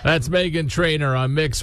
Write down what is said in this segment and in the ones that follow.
That's Meghan Trainor on Mix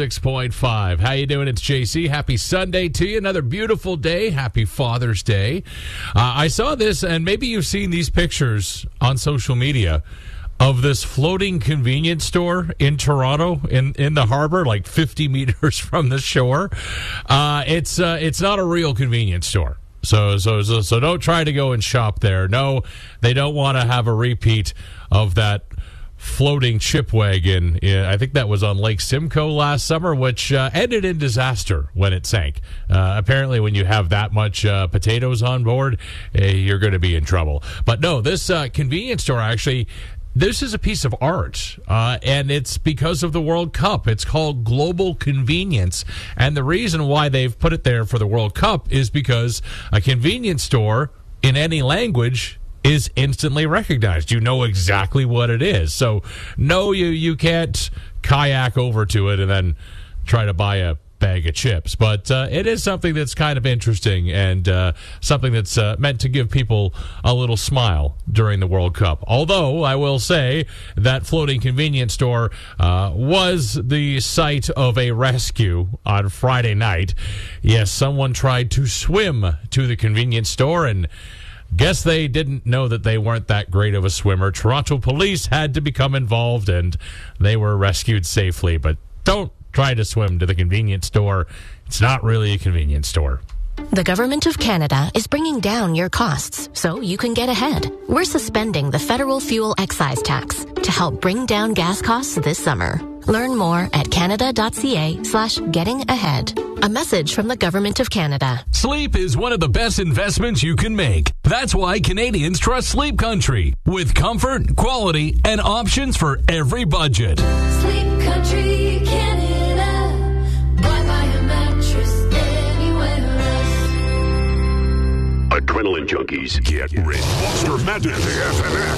106.5. How you doing? It's JC. Happy Sunday to you. Another beautiful day. Happy Father's Day. I saw this, and maybe you've seen these pictures on social media of this floating convenience store in Toronto in the harbor, like 50 meters from the shore. It's not a real convenience store. So don't try to go and shop there. No, they don't want to have a repeat of that floating chip wagon. I think that was on Lake Simcoe last summer, which ended in disaster when it sank. Apparently, when you have that much potatoes on board, you're going to be in trouble. But no, this convenience store actually, this is a piece of art, and it's because of the World Cup. It's called Global Convenience, and the reason why they've put it there for the World Cup is because a convenience store in any language is instantly recognized. You know exactly what it is. So, no, you can't kayak over to it and then try to buy a bag of chips. But it is something that's kind of interesting and something that's meant to give people a little smile during the World Cup. Although, I will say that floating convenience store was the site of a rescue on Friday night. Yes, someone tried to swim to the convenience store, and guess they didn't know that they weren't that great of a swimmer. Toronto police had to become involved, and they were rescued safely. But don't try to swim to the convenience store. It's not really a convenience store. The Government of Canada is bringing down your costs so you can get ahead. We're suspending the federal fuel excise tax to help bring down gas costs this summer. Learn more at canada.ca/getting-ahead. A message from the Government of Canada. Sleep is one of the best investments you can make. That's why Canadians trust Sleep Country, with comfort, quality, and options for every budget. Sleep Country, Canada. Why buy a mattress anywhere else? Adrenaline junkies, get ready. Monster Madness, FNX.